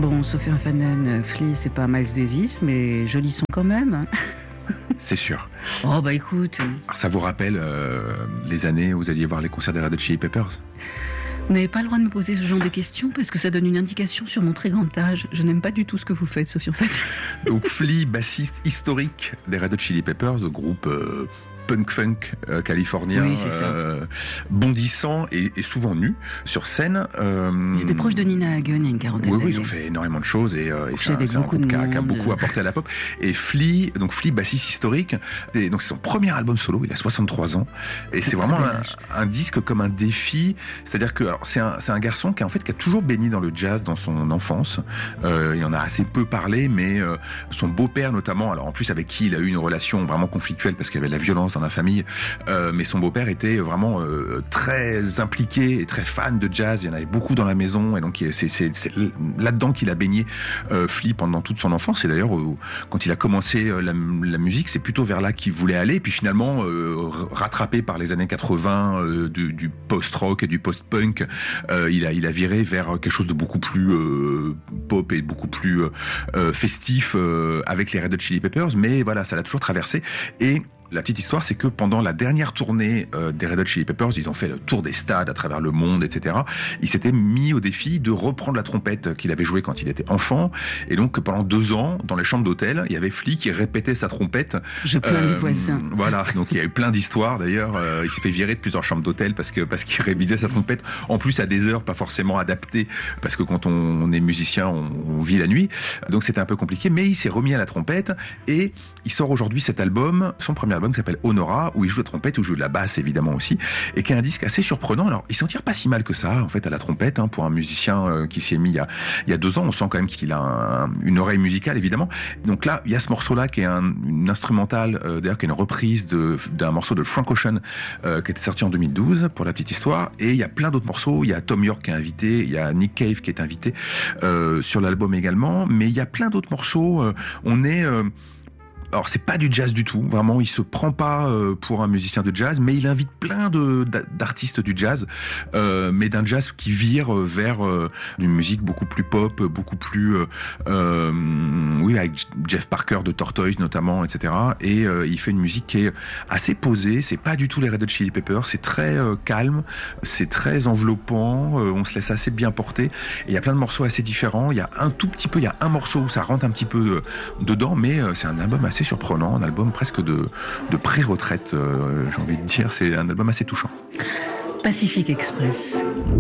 Bon, Sophie Raffanen, Flea, c'est pas Miles Davis, mais jolis sont quand même. C'est sûr. Oh bah écoute. Alors, ça vous rappelle les années où vous alliez voir les concerts des Red Hot Chili Peppers? Vous n'avez pas le droit de me poser ce genre de questions parce que ça donne une indication sur mon très grand âge. Je n'aime pas du tout ce que vous faites, Sophie, en fait. Donc Flea, bassiste historique des Red Hot Chili Peppers, groupe punk-funk californien, oui, c'est ça. Bondissant et souvent nu sur scène. Ils étaient proches de Nina Hagen il y a une quarantaine d'années. Oui, ils ont fait énormément de choses et c'est un groupe qui a beaucoup apporté à la pop. Et Flea, bassiste historique, donc c'est son premier album solo, il a 63 ans et c'est vraiment un disque comme un défi, c'est-à-dire que alors, c'est un garçon qui a toujours baigné dans le jazz dans son enfance. Il en a assez peu parlé, mais son beau-père notamment, alors en plus avec qui il a eu une relation vraiment conflictuelle parce qu'il y avait de la violence dans la famille, mais son beau-père était vraiment très impliqué et très fan de jazz. Il y en avait beaucoup dans la maison et donc c'est là-dedans qu'il a baigné Flea pendant toute son enfance. Et d'ailleurs quand il a commencé la musique, c'est plutôt vers là qu'il voulait aller. Et puis finalement rattrapé par les années 80 du post-rock et du post-punk, il a viré vers quelque chose de beaucoup plus pop et beaucoup plus festif avec les Red Hot Chili Peppers. Mais voilà, ça l'a toujours traversé. Et la petite histoire, c'est que pendant la dernière tournée des Red Hot Chili Peppers, ils ont fait le tour des stades à travers le monde, etc. Il s'était mis au défi de reprendre la trompette qu'il avait jouée quand il était enfant. Et donc, pendant 2 ans, dans les chambres d'hôtel, il y avait Flea qui répétait sa trompette. Je plains les voisins. Voilà. Donc, il y a eu plein d'histoires, d'ailleurs. Il s'est fait virer de plusieurs chambres d'hôtel parce qu'il révisait sa trompette. En plus, à des heures pas forcément adaptées. Parce que quand on est musicien, on vit la nuit. Donc, c'était un peu compliqué. Mais il s'est remis à la trompette et il sort aujourd'hui cet album, son premier album qui s'appelle Honora, où il joue la trompette, où il joue de la basse évidemment aussi, et qui est un disque assez surprenant. Alors il s'en tire pas si mal que ça en fait à la trompette, pour un musicien qui s'y est mis il y a 2 ans. On sent quand même qu'il a une oreille musicale évidemment. Donc là il y a ce morceau là qui est une instrumentale, d'ailleurs qui est une reprise d'un morceau de Frank Ocean qui était sorti en 2012 pour la petite histoire, et il y a plein d'autres morceaux. Il y a Thom Yorke qui est invité, il y a Nick Cave qui est invité sur l'album également, mais il y a plein d'autres morceaux. Alors c'est pas du jazz du tout, vraiment il se prend pas pour un musicien de jazz, mais il invite plein d'artistes du jazz, mais d'un jazz qui vire vers une musique beaucoup plus pop, beaucoup plus avec Jeff Parker de Tortoise notamment, etc. Et il fait une musique qui est assez posée, c'est pas du tout les Red Hot Chili Peppers, c'est très calme, c'est très enveloppant, on se laisse assez bien porter, et il y a plein de morceaux assez différents. Il y a un morceau où ça rentre un petit peu dedans, mais c'est un album assez surprenant, un album presque de pré-retraite, j'ai envie de dire. C'est un album assez touchant. Pacific Express.